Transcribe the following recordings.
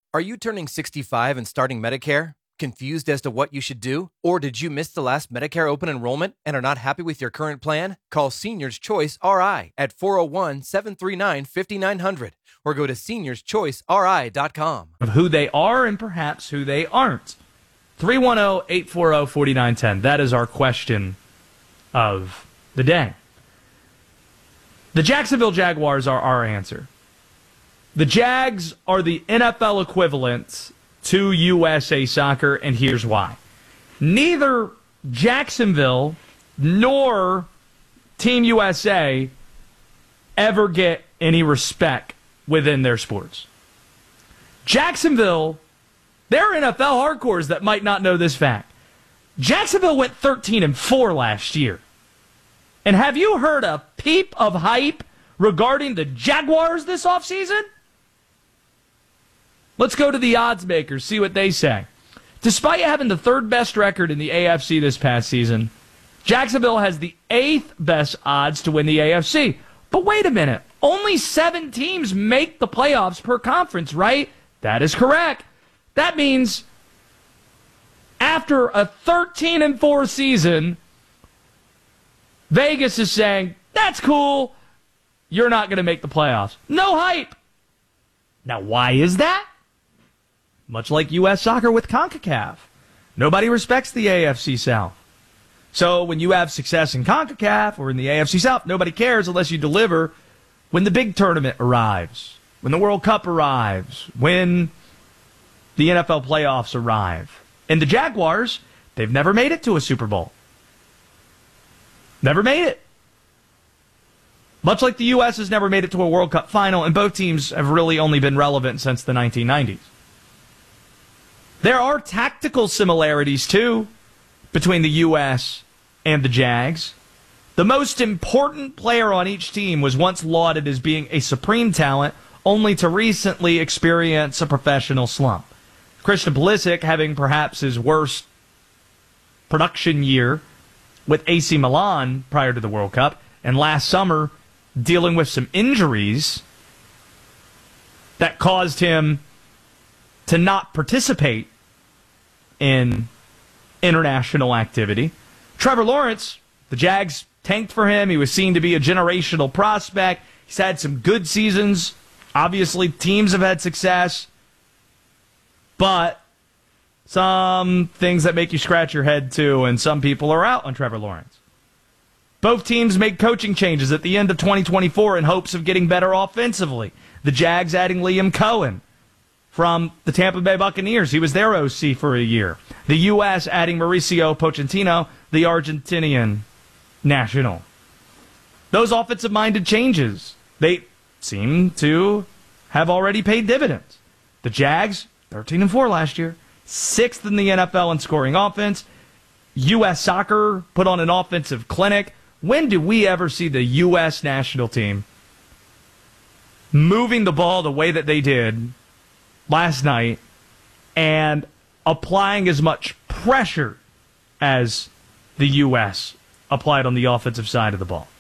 Are you turning 65 and starting Medicare? Confused as to what you should do? Or did you miss the last Medicare open enrollment and are not happy with your current plan? Call Seniors Choice RI at 401-739-5900 or go to seniorschoiceri.com. Of who they are and perhaps who they aren't. 310-840-4910. That is our question of the day. The Jacksonville Jaguars are our answer. The Jags are the NFL equivalent to USA Soccer, and here's why. Neither Jacksonville nor Team USA ever get any respect within their sports. Jacksonville, there are NFL hardcores that might not know this fact. Jacksonville went 13-4 last year. And have you heard a peep of hype regarding the Jaguars this offseason? Let's go to the odds makers, see what they say. Despite having the third best record in the AFC this past season, Jacksonville has the 8th best odds to win the AFC. But wait a minute. Only 7 teams make the playoffs per conference, right? That is correct. That means after a 13-4 season, Vegas is saying, that's cool. You're not going to make the playoffs. No hype. Now, why is that? Much like U.S. Soccer with CONCACAF. Nobody respects the AFC South. So when you have success in CONCACAF or in the AFC South, nobody cares unless you deliver when the big tournament arrives, when the World Cup arrives, when the NFL playoffs arrive. And the Jaguars, they've never made it to a Super Bowl. Never made it. Much like the U.S. has never made it to a World Cup final, and both teams have really only been relevant since the 1990s. There are tactical similarities, too, between the U.S. and the Jags. The most important player on each team was once lauded as being a supreme talent, only to recently experience a professional slump. Christian Pulisic having perhaps his worst production year with AC Milan prior to the World Cup, and last summer dealing with some injuries that caused him to not participate in international activity. Trevor Lawrence, the Jags tanked for him. He was seen to be a generational prospect. He's had some good seasons. Obviously, teams have had success. But some things that make you scratch your head, too, and some people are out on Trevor Lawrence. Both teams made coaching changes at the end of 2024 in hopes of getting better offensively. The Jags adding Liam Cohen from the Tampa Bay Buccaneers. He was their OC for a year. The U.S. adding Mauricio Pochettino, the Argentinian national. Those offensive-minded changes, they seem to have already paid dividends. The Jags, 13-4 last year, 6th in the NFL in scoring offense. U.S. Soccer put on an offensive clinic. When do we ever see the U.S. national team moving the ball the way that they did last night and applying as much pressure as the U.S. applied on the offensive side of the ball?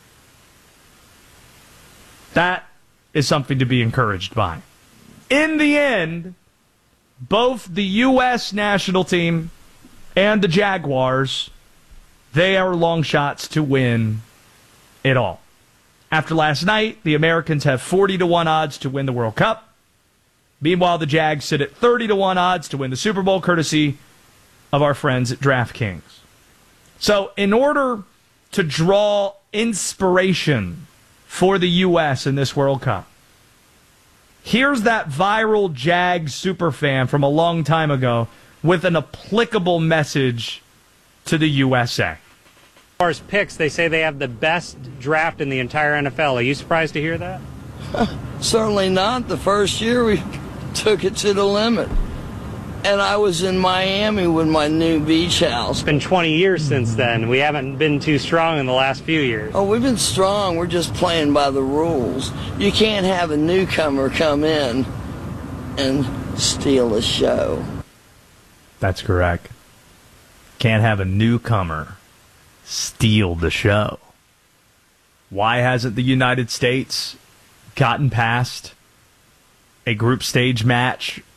That is something to be encouraged by. In the end, both the U.S. national team and the Jaguars, they are long shots to win it all. After last night, the Americans have 40-1 odds to win the World Cup. Meanwhile, the Jags sit at 30-1 odds to win the Super Bowl, courtesy of our friends at DraftKings. So, in order to draw inspiration for the U.S. in this World Cup, here's that viral Jags superfan from a long time ago with an applicable message to the USA. As far as picks, they say they have the best draft in the entire NFL. Are you surprised to hear that? Certainly not. The first year we took it to the limit. And I was in Miami with my new beach house. It's been 20 years since then. We haven't been too strong in the last few years. Oh, we've been strong. We're just playing by the rules. You can't have a newcomer come in and steal the show. That's correct. Can't have a newcomer steal the show. Why hasn't the United States gotten past a group stage match